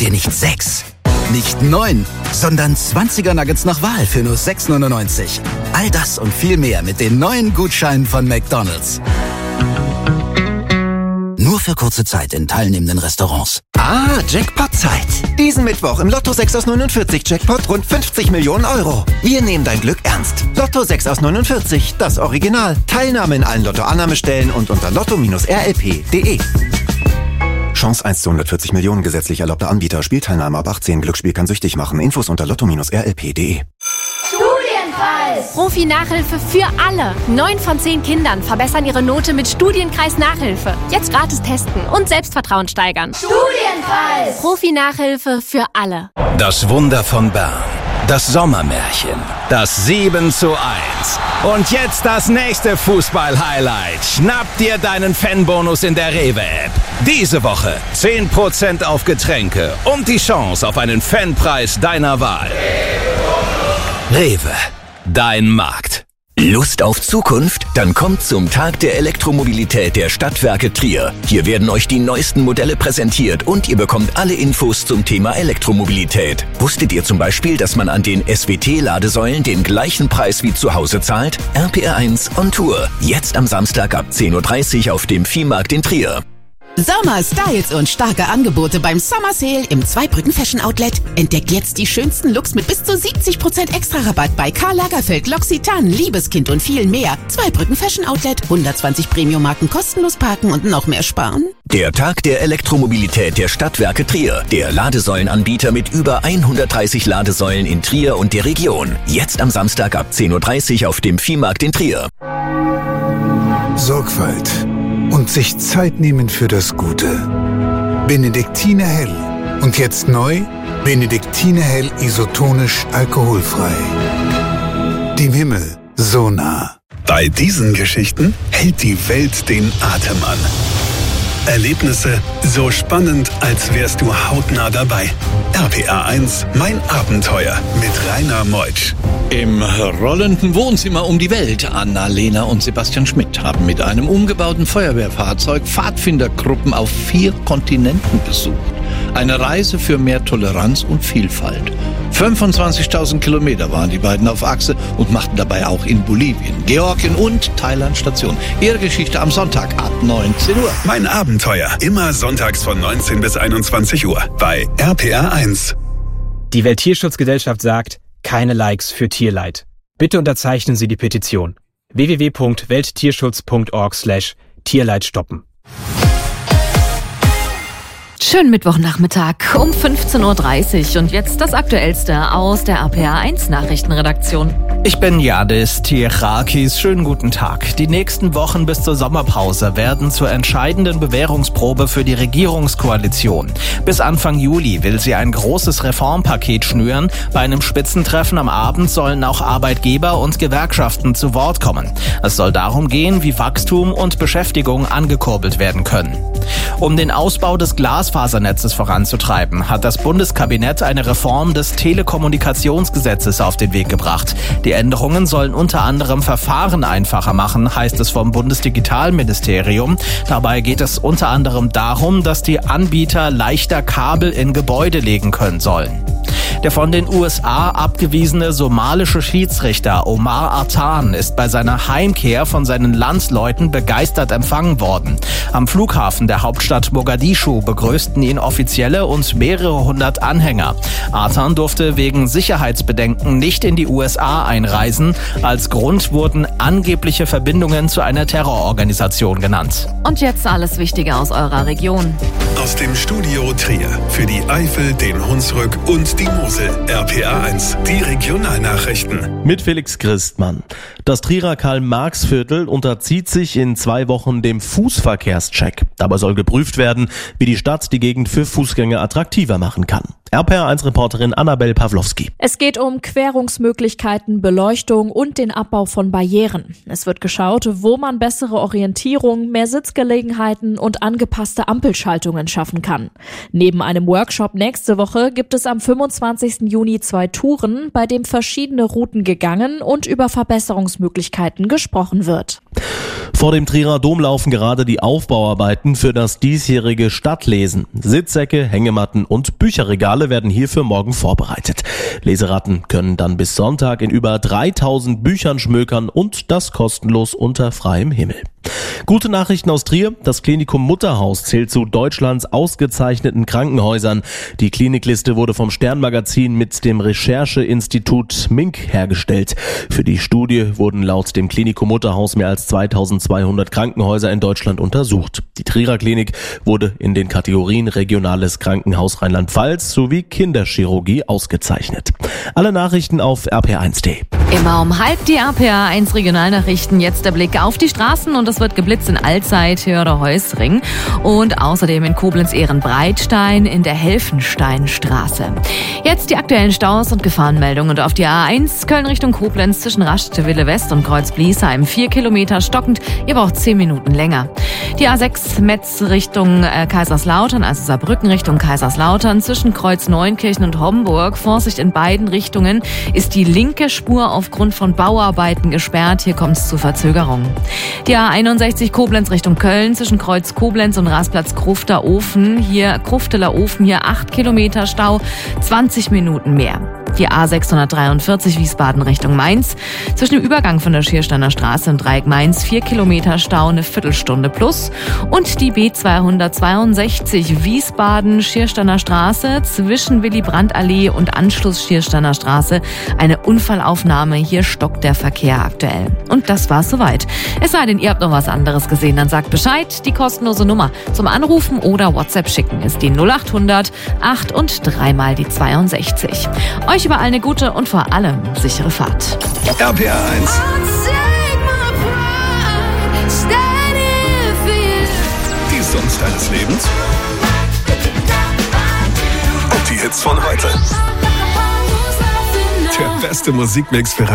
dir nicht 6, nicht 9, sondern 20er Nuggets nach Wahl für nur 6,99. All das und viel mehr mit den neuen Gutscheinen von McDonald's. Nur für kurze Zeit in teilnehmenden Restaurants. Jackpot-Zeit. Diesen Mittwoch im Lotto 6 aus 49 Jackpot rund 50 Millionen Euro. Wir nehmen dein Glück ernst. Lotto 6 aus 49, das Original. Teilnahme in allen Lotto-Annahmestellen und unter lotto-rlp.de. Chance 1 zu 140 Millionen, gesetzlich erlaubter Anbieter. Spielteilnahme ab 18. Glücksspiel kann süchtig machen. Infos unter lotto-rlp.de. Profi-Nachhilfe für alle. 9 von 10 Kindern verbessern ihre Note mit Studienkreis-Nachhilfe. Jetzt gratis testen und Selbstvertrauen steigern. Studienkreis! Profi-Nachhilfe für alle. Das Wunder von Bern. Das Sommermärchen. Das 7:1. Und jetzt das nächste Fußball-Highlight. Schnapp dir deinen Fanbonus in der Rewe-App. Diese Woche 10% auf Getränke und die Chance auf einen Fanpreis deiner Wahl. Rewe. Dein Markt. Lust auf Zukunft? Dann kommt zum Tag der Elektromobilität der Stadtwerke Trier. Hier werden euch die neuesten Modelle präsentiert und ihr bekommt alle Infos zum Thema Elektromobilität. Wusstet ihr zum Beispiel, dass man an den SWT-Ladesäulen den gleichen Preis wie zu Hause zahlt? RPR1 on Tour. Jetzt am Samstag ab 10:30 Uhr auf dem Viehmarkt in Trier. Sommer, Styles und starke Angebote beim Summer Sale im Zweibrücken Fashion Outlet. Entdeckt jetzt die schönsten Looks mit bis zu 70% Extra-Rabatt bei Karl Lagerfeld, L'Occitane, Liebeskind und vielen mehr. Zweibrücken Fashion Outlet, 120 Premium-Marken kostenlos parken und noch mehr sparen. Der Tag der Elektromobilität der Stadtwerke Trier. Der Ladesäulenanbieter mit über 130 Ladesäulen in Trier und der Region. Jetzt am Samstag ab 10:30 Uhr auf dem Viehmarkt in Trier. Sorgfalt und sich Zeit nehmen für das Gute. Benediktiner Hell. Und jetzt neu, Benediktiner Hell isotonisch alkoholfrei. Dem Himmel so nah. Bei diesen Geschichten hält die Welt den Atem an. Erlebnisse so spannend, als wärst du hautnah dabei. RPR1, mein Abenteuer mit Rainer Meutsch. Im rollenden Wohnzimmer um die Welt. Anna-Lena und Sebastian Schmidt haben mit einem umgebauten Feuerwehrfahrzeug Pfadfindergruppen auf 4 Kontinenten besucht. Eine Reise für mehr Toleranz und Vielfalt. 25.000 Kilometer waren die beiden auf Achse und machten dabei auch in Bolivien, Georgien und Thailand Station. Ihre Geschichte am Sonntag ab 19 Uhr. Mein Abenteuer, immer sonntags von 19 bis 21 Uhr bei RPR1. Die Welttierschutzgesellschaft sagt, keine Likes für Tierleid. Bitte unterzeichnen Sie die Petition. www.welttierschutz.org/Tierleid stoppen. Schönen Mittwochnachmittag um 15:30 Uhr und jetzt das Aktuellste aus der RPR1 Nachrichtenredaktion. Ich bin Yadis Tirakis. Schönen guten Tag. Die nächsten Wochen bis zur Sommerpause werden zur entscheidenden Bewährungsprobe für die Regierungskoalition. Bis Anfang Juli will sie ein großes Reformpaket schnüren. Bei einem Spitzentreffen am Abend sollen auch Arbeitgeber und Gewerkschaften zu Wort kommen. Es soll darum gehen, wie Wachstum und Beschäftigung angekurbelt werden können. Um den Ausbau des Glasfasernetzes voranzutreiben, hat das Bundeskabinett eine Reform des Telekommunikationsgesetzes auf den Weg gebracht. Die Änderungen sollen unter anderem Verfahren einfacher machen, heißt es vom Bundesdigitalministerium. Dabei geht es unter anderem darum, dass die Anbieter leichter Kabel in Gebäude legen können sollen. Der von den USA abgewiesene somalische Schiedsrichter Omar Artan ist bei seiner Heimkehr von seinen Landsleuten begeistert empfangen worden. Am Flughafen der Hauptstadt Mogadischu begrüßten ihn Offizielle und mehrere hundert Anhänger. Artan durfte wegen Sicherheitsbedenken nicht in die USA einreisen. Als Grund wurden angebliche Verbindungen zu einer Terrororganisation genannt. Und jetzt alles Wichtige aus eurer Region. Aus dem Studio Trier für die Eifel, den Hunsrück und die Mosel. RPR1, die Regionalnachrichten. Mit Felix Christmann. Das Trierer Karl-Marx-Viertel unterzieht sich in 2 Wochen dem Fußverkehrscheck. Dabei soll geprüft werden, wie die Stadt die Gegend für Fußgänger attraktiver machen kann. RPR1-Reporterin Annabel Pawlowski. Es geht um Querungsmöglichkeiten, Beleuchtung und den Abbau von Barrieren. Es wird geschaut, wo man bessere Orientierung, mehr Sitzgelegenheiten und angepasste Ampelschaltungen schaffen kann. Neben einem Workshop nächste Woche gibt es am 25. Juni 2 Touren, bei dem verschiedene Routen gegangen und über Verbesserungsmöglichkeiten gesprochen wird. Vor dem Trierer Dom laufen gerade die Aufbauarbeiten für das diesjährige Stadtlesen. Sitzsäcke, Hängematten und Bücherregale werden hierfür morgen vorbereitet. Leseratten können dann bis Sonntag in über 3000 Büchern schmökern und das kostenlos unter freiem Himmel. Gute Nachrichten aus Trier. Das Klinikum Mutterhaus zählt zu Deutschlands ausgezeichneten Krankenhäusern. Die Klinikliste wurde vom Stern-Magazin mit dem Rechercheinstitut MINK hergestellt. Für die Studie wurden laut dem Klinikum Mutterhaus mehr als 2200 Krankenhäuser in Deutschland untersucht. Die Trierer Klinik wurde in den Kategorien Regionales Krankenhaus Rheinland-Pfalz sowie Kinderchirurgie ausgezeichnet. Alle Nachrichten auf rpr1.de. Immer um halb die RPR1 Regionalnachrichten. Jetzt der Blick auf die Straßen und es wird geblitzt in Allzeit, Hörde-Heusring und außerdem in Koblenz-Ehrenbreitstein in der Helfensteinstraße. Jetzt die aktuellen Staus und Gefahrenmeldungen und auf die A1 Köln Richtung Koblenz zwischen Raschstewille West und Kreuz-Bliesheim 4 Kilometer stockend, ihr braucht 10 Minuten länger. Die A6 Metz Richtung Kaiserslautern, also Saarbrücken Richtung Kaiserslautern zwischen Kreuz-Neunkirchen und Homburg, Vorsicht in beiden Richtungen, ist die linke Spur aufgrund von Bauarbeiten gesperrt. Hier kommt es zu Verzögerungen. Die A61 Koblenz Richtung Köln zwischen Kreuz Koblenz und Rastplatz Krufteler Ofen, hier 8 Kilometer Stau, 20 Minuten mehr. Die A643 Wiesbaden Richtung Mainz. Zwischen dem Übergang von der Schiersteiner Straße und Dreieck Mainz 4 Kilometer Stau, eine Viertelstunde plus. Und die B262 Wiesbaden Schiersteiner Straße zwischen Willy-Brandt-Allee und Anschluss Schiersteiner Straße. Eine Unfallaufnahme. Hier stockt der Verkehr aktuell. Und das war's soweit. Es sei denn, ihr habt noch was anderes gesehen, dann sagt Bescheid. Die kostenlose Nummer zum Anrufen oder WhatsApp schicken ist die 0800 8 und 3 mal die 62. Euch überall eine gute und vor allem sichere Fahrt. RPR1. Die Songs deines Lebens. Und die Hits von heute. Der beste Musikmix für